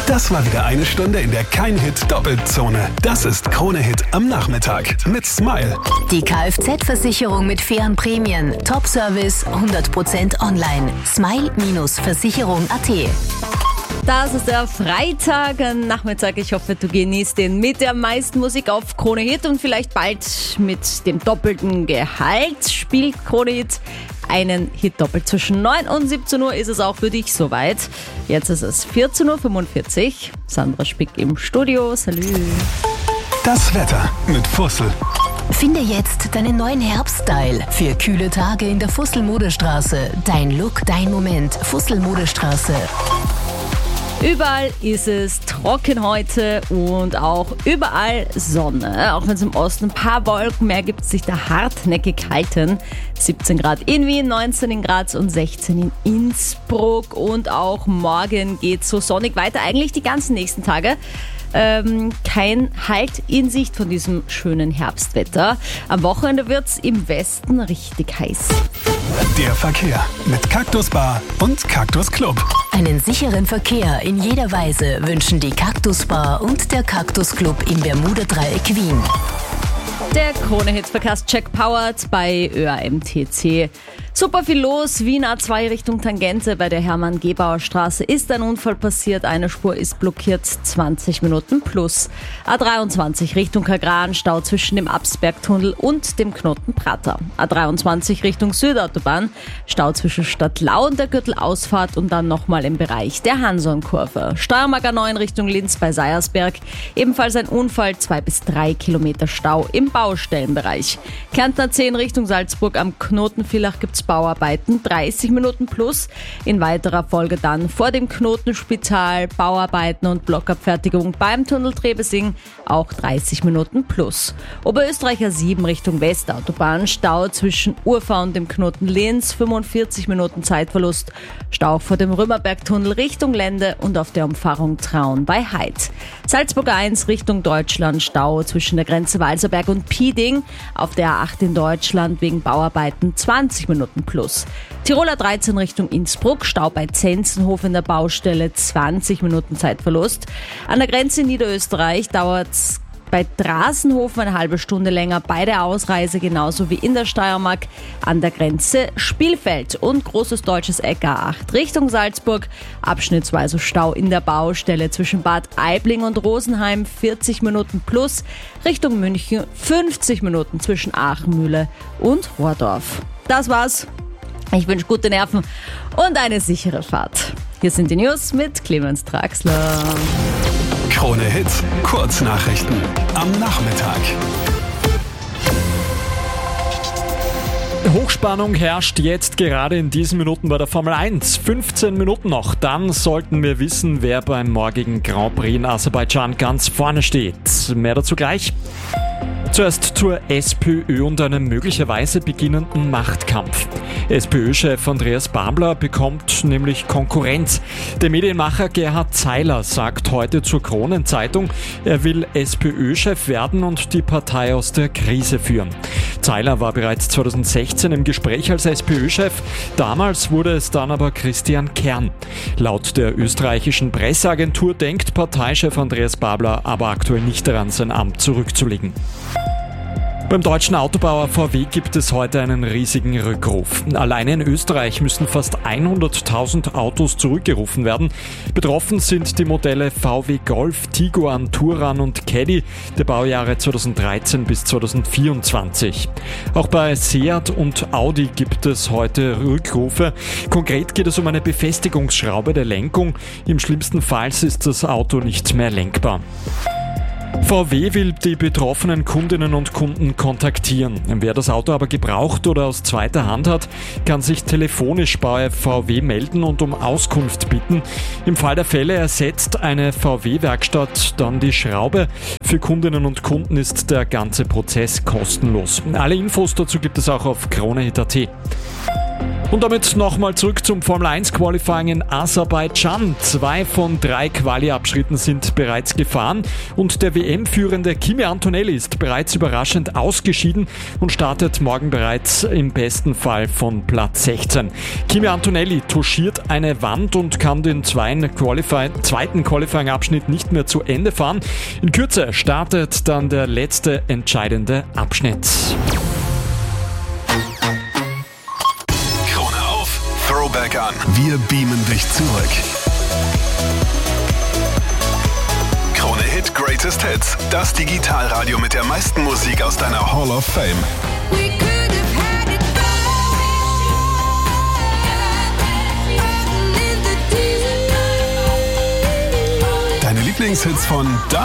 Das war wieder eine Stunde, in der kein Hit Doppelzone. Das ist Krone Hit am Nachmittag mit Smile. Die Kfz-Versicherung mit fairen Prämien. Top-Service, 100% online. Smile-Versicherung.at. Das ist der Freitagnachmittag. Ich hoffe, du genießt den mit der meisten Musik auf Krone Hit und vielleicht bald mit dem doppelten Gehalt. Spielt Krone Hit einen Hit doppelt. Zwischen 9 und 17 Uhr ist es auch für dich soweit. Jetzt ist es 14.45 Uhr. Sandra Spick im Studio. Salü. Das Wetter mit Fussel. Finde jetzt deinen neuen Herbststyle für kühle Tage in der Fussel-Modestraße. Dein Look, dein Moment. Fussel-Modestraße. Überall ist es trocken heute und auch überall Sonne. Auch wenn es im Osten ein paar Wolken mehr gibt, sich da hartnäckig halten. 17 Grad in Wien, 19 in Graz und 16 in Innsbruck. Und auch morgen geht es so sonnig weiter, eigentlich die ganzen nächsten Tage. Kein Halt in Sicht von diesem schönen Herbstwetter. Am Wochenende wird es im Westen richtig heiß. Der Verkehr mit Cactus Bar und Cactus Club. Einen sicheren Verkehr in jeder Weise wünschen die Cactus Bar und der Cactus Club im Bermuda-Dreieck Wien. Der Krone-Hit-Verkehrscheck powered bei ÖAMTC. Super viel los. Wien A2 Richtung Tangente bei der Hermann-Gebauer-Straße ist ein Unfall passiert. Eine Spur ist blockiert, 20 Minuten plus. A23 Richtung Kagran, Stau zwischen dem Absbergtunnel und dem Knoten Prater. A23 Richtung Südautobahn, Stau zwischen Stadtlau und der Gürtelausfahrt und dann nochmal im Bereich der Hanson-Kurve. Steiermark A9 Richtung Linz bei Seiersberg, ebenfalls ein Unfall, 2 bis 3 Kilometer Stau im Baustellenbereich. Kärntner 10 Richtung Salzburg am Knotenvillach gibt's Bauarbeiten, 30 Minuten plus. In weiterer Folge dann vor dem Knotenspital Bauarbeiten und Blockabfertigung beim Tunnel Trebesing, auch 30 Minuten plus. Oberösterreicher 7 Richtung Westautobahn, Stau zwischen Urfahr und dem Knoten Linz, 45 Minuten Zeitverlust. Stau vor dem Römerbergtunnel Richtung Lende und auf der Umfahrung Traun bei Heid. Salzburg 1 Richtung Deutschland, Stau zwischen der Grenze Walserberg und Pieding. Auf der A8 in Deutschland wegen Bauarbeiten 20 Minuten plus. Tiroler 13 Richtung Innsbruck, Stau bei Zenzenhof in der Baustelle, 20 Minuten Zeitverlust. An der Grenze in Niederösterreich dauert es bei Drasenhofen eine halbe Stunde länger bei der Ausreise, genauso wie in der Steiermark. An der Grenze Spielfeld und Großes Deutsches Eck A8 Richtung Salzburg. Abschnittsweise Stau in der Baustelle zwischen Bad Aibling und Rosenheim, 40 Minuten plus. Richtung München 50 Minuten zwischen Aachenmühle und Rohrdorf. Das war's. Ich wünsche gute Nerven und eine sichere Fahrt. Hier sind die News mit Clemens Draxler. Krone Hit, Kurznachrichten am Nachmittag. Hochspannung herrscht jetzt gerade in diesen Minuten bei der Formel 1. 15 Minuten noch, dann sollten wir wissen, wer beim morgigen Grand Prix in Aserbaidschan ganz vorne steht. Mehr dazu gleich. Zuerst zur SPÖ und einem möglicherweise beginnenden Machtkampf. SPÖ-Chef Andreas Babler bekommt nämlich Konkurrenz. Der Medienmacher Gerhard Zeiler sagt heute zur Kronenzeitung, er will SPÖ-Chef werden und die Partei aus der Krise führen. Zeiler war bereits 2016 im Gespräch als SPÖ-Chef. Damals wurde es dann aber Christian Kern. Laut der österreichischen Presseagentur denkt Parteichef Andreas Babler aber aktuell nicht daran, sein Amt zurückzulegen. Beim deutschen Autobauer VW gibt es heute einen riesigen Rückruf. Alleine in Österreich müssen fast 100.000 Autos zurückgerufen werden. Betroffen sind die Modelle VW Golf, Tiguan, Touran und Caddy der Baujahre 2013 bis 2024. Auch bei Seat und Audi gibt es heute Rückrufe. Konkret geht es um eine Befestigungsschraube der Lenkung. Im schlimmsten Fall ist das Auto nicht mehr lenkbar. VW will die betroffenen Kundinnen und Kunden kontaktieren. Wer das Auto aber gebraucht oder aus zweiter Hand hat, kann sich telefonisch bei VW melden und um Auskunft bitten. Im Fall der Fälle ersetzt eine VW-Werkstatt dann die Schraube. Für Kundinnen und Kunden ist der ganze Prozess kostenlos. Alle Infos dazu gibt es auch auf kronehit.at. Und damit nochmal zurück zum Formel 1 Qualifying in Aserbaidschan. 2 von 3 Quali-Abschnitten sind bereits gefahren und der WM-führende Kimi Antonelli ist bereits überraschend ausgeschieden und startet morgen bereits im besten Fall von Platz 16. Kimi Antonelli touchiert eine Wand und kann den zweiten Qualifying-Abschnitt nicht mehr zu Ende fahren. In Kürze startet dann der letzte entscheidende Abschnitt. Throwback an. Wir beamen dich zurück. Krone Hit Greatest Hits. Das Digitalradio mit der meisten Musik aus deiner Hall of Fame. Deine Lieblingshits von da